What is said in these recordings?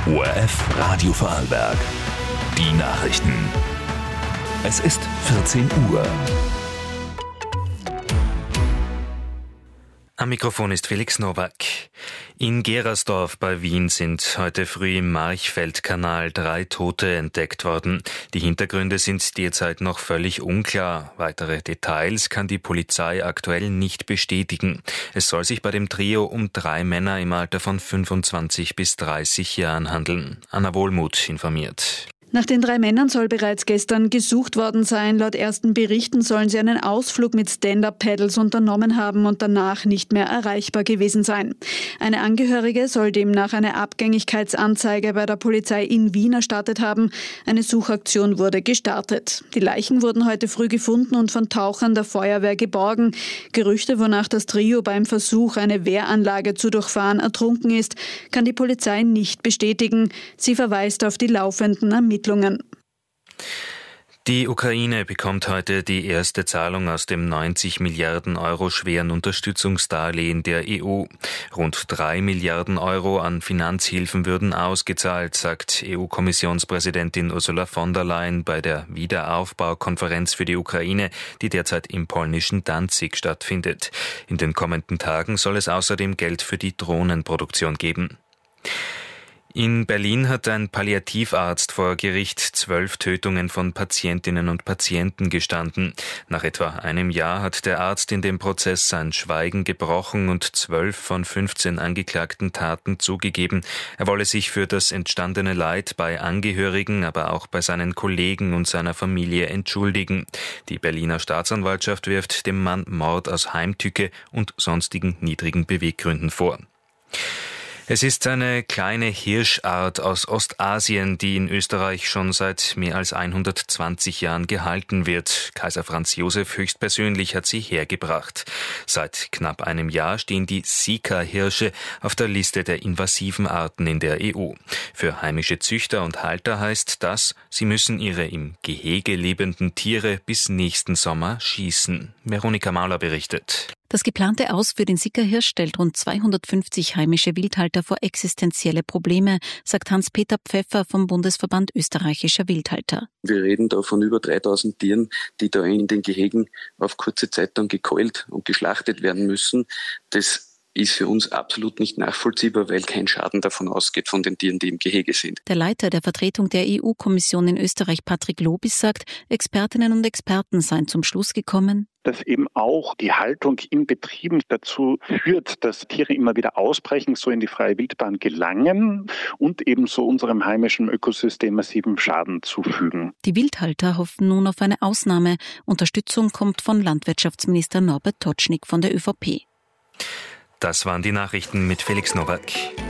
ORF Radio Vorarlberg. Die Nachrichten. Es ist 14 Uhr. Am Mikrofon ist Felix Nowak. In Gerersdorf bei Wien sind heute früh im Marchfeldkanal 3 Tote entdeckt worden. Die Hintergründe sind derzeit noch völlig unklar. Weitere Details kann die Polizei aktuell nicht bestätigen. Es soll sich bei dem Trio um 3 Männer im Alter von 25 bis 30 Jahren handeln. Anna Wohlmuth informiert. Nach den 3 Männern soll bereits gestern gesucht worden sein. Laut ersten Berichten sollen sie einen Ausflug mit Stand-Up-Paddles unternommen haben und danach nicht mehr erreichbar gewesen sein. Eine Angehörige soll demnach eine Abgängigkeitsanzeige bei der Polizei in Wien erstattet haben. Eine Suchaktion wurde gestartet. Die Leichen wurden heute früh gefunden und von Tauchern der Feuerwehr geborgen. Gerüchte, wonach das Trio beim Versuch, eine Wehranlage zu durchfahren, ertrunken ist, kann die Polizei nicht bestätigen. Sie verweist auf die laufenden Ermittlungen. Die Ukraine bekommt heute die erste Zahlung aus dem 90 Milliarden Euro schweren Unterstützungsdarlehen der EU. Rund 3 Milliarden Euro an Finanzhilfen würden ausgezahlt, sagt EU-Kommissionspräsidentin Ursula von der Leyen bei der Wiederaufbaukonferenz für die Ukraine, die derzeit im polnischen Danzig stattfindet. In den kommenden Tagen soll es außerdem Geld für die Drohnenproduktion geben. In Berlin hat ein Palliativarzt vor Gericht 12 Tötungen von Patientinnen und Patienten gestanden. Nach etwa einem Jahr hat der Arzt in dem Prozess sein Schweigen gebrochen und 12 von 15 angeklagten Taten zugegeben. Er wolle sich für das entstandene Leid bei Angehörigen, aber auch bei seinen Kollegen und seiner Familie entschuldigen. Die Berliner Staatsanwaltschaft wirft dem Mann Mord aus Heimtücke und sonstigen niedrigen Beweggründen vor. Es ist eine kleine Hirschart aus Ostasien, die in Österreich schon seit mehr als 120 Jahren gehalten wird. Kaiser Franz Josef höchstpersönlich hat sie hergebracht. Seit knapp einem Jahr stehen die Sika-Hirsche auf der Liste der invasiven Arten in der EU. Für heimische Züchter und Halter heißt das, sie müssen ihre im Gehege lebenden Tiere bis nächsten Sommer schießen. Veronika Mauler berichtet. Das geplante Aus für den Sika-Hirsch stellt rund 250 heimische Wildhalter vor existenzielle Probleme, sagt Hans-Peter Pfeffer vom Bundesverband österreichischer Wildhalter. Wir reden da von über 3000 Tieren, die da in den Gehegen auf kurze Zeit dann gekeult und geschlachtet werden müssen. Das ist für uns absolut nicht nachvollziehbar, weil kein Schaden davon ausgeht von den Tieren, die im Gehege sind. Der Leiter der Vertretung der EU-Kommission in Österreich, Patrick Lobis, sagt, Expertinnen und Experten seien zum Schluss gekommen, dass eben auch die Haltung in Betrieben dazu führt, dass Tiere immer wieder ausbrechen, so in die freie Wildbahn gelangen und ebenso unserem heimischen Ökosystem massiven Schaden zufügen. Die Wildhalter hoffen nun auf eine Ausnahme. Unterstützung kommt von Landwirtschaftsminister Norbert Totschnig von der ÖVP. Das waren die Nachrichten mit Felix Nowak.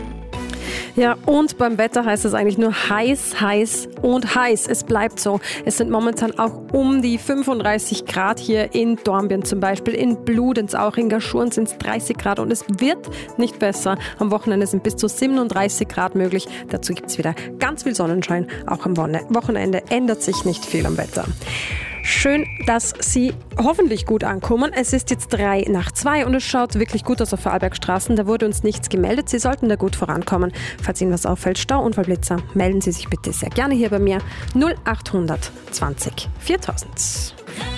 Ja, und beim Wetter heißt es eigentlich nur heiß, heiß und heiß. Es bleibt so. Es sind momentan auch um die 35 Grad hier in Dornbirn zum Beispiel. In Bludenz, auch in Gaschurn sind es 30 Grad und es wird nicht besser. Am Wochenende sind bis zu 37 Grad möglich. Dazu gibt es wieder ganz viel Sonnenschein. Auch am Wochenende ändert sich nicht viel am Wetter. Schön, dass Sie hoffentlich gut ankommen. Es ist jetzt 1:03 und es schaut wirklich gut aus auf Vorarlbergstraßen. Da wurde uns nichts gemeldet. Sie sollten da gut vorankommen. Falls Ihnen was auffällt, Stau, Unfallblitzer, melden Sie sich bitte sehr gerne hier bei mir. 0800 20 4000.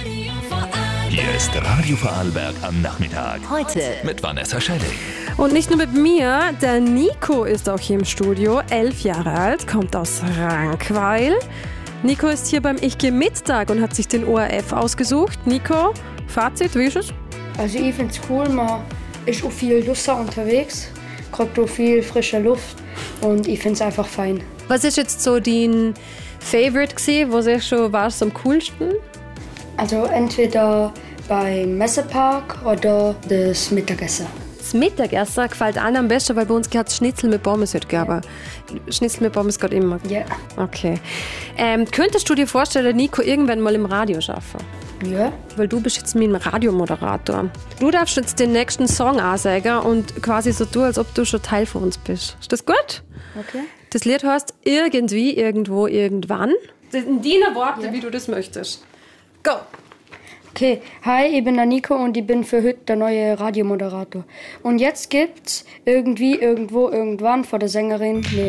Hier ist Radio Vorarlberg am Nachmittag. Heute mit Vanessa Schelling. Und nicht nur mit mir, der Nico ist auch hier im Studio, 11 Jahre alt, kommt aus Rankweil. Nico ist hier beim Ich Geh Mittag und hat sich den ORF ausgesucht. Nico, Fazit, wie ist es? Also ich finde es cool, man ist auch viel Lusser unterwegs, kriegt auch viel frische Luft und ich finde es einfach fein. Was ist jetzt so dein Favorite gewesen, wo du schon warst am coolsten? Also entweder beim Messepark oder das Mittagessen. Das Mittagessen gefällt allen am besten, weil bei uns hat es Schnitzel mit Pommes heute gegeben. Schnitzel mit Pommes geht immer. Ja. Okay. Könntest du dir vorstellen, Nico irgendwann mal im Radio arbeiten? Ja. Weil du bist jetzt mein Radiomoderator. Du darfst jetzt den nächsten Song ansagen und quasi so tun, als ob du schon Teil von uns bist. Ist das gut? Okay. Das Lied heißt Irgendwie, Irgendwo, Irgendwann. In deinen Worten, ja, wie du das möchtest. Go! Okay, hi, ich bin der Nico und ich bin für heute der neue Radiomoderator. Und jetzt gibt's Irgendwie, Irgendwo, Irgendwann von der Sängerin Lena.